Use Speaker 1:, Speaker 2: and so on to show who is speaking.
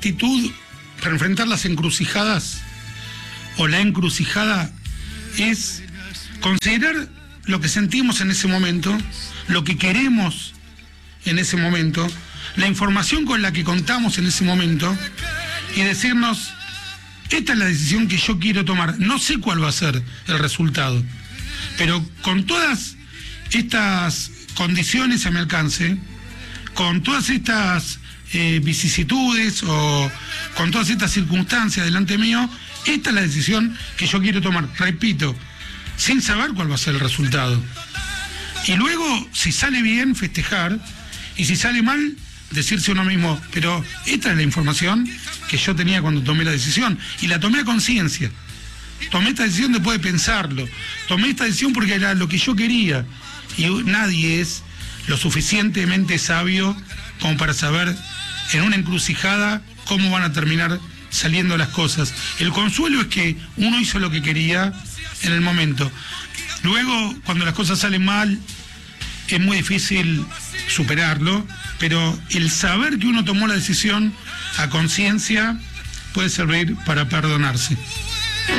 Speaker 1: actitud para enfrentar las encrucijadas o la encrucijada es considerar lo que sentimos en ese momento, lo que queremos en ese momento, la información con la que contamos en ese momento y decirnos, esta es la decisión que yo quiero tomar. No sé cuál va a ser el resultado, pero con todas estas condiciones a mi alcance, con todas estas vicisitudes o con todas estas circunstancias delante mío, esta es la decisión que yo quiero tomar. Repito, sin saber cuál va a ser el resultado. Y luego, si sale bien, festejar, y si sale mal, decirse uno mismo, pero esta es la información que yo tenía cuando tomé la decisión, y la tomé a conciencia. Tomé esta decisión después de pensarlo, tomé esta decisión porque era lo que yo quería, y nadie es lo suficientemente sabio como para saber en una encrucijada cómo van a terminar saliendo las cosas. El consuelo es que uno hizo lo que quería en el momento. Luego, cuando las cosas salen mal, es muy difícil superarlo, pero el saber que uno tomó la decisión a conciencia puede servir para perdonarse.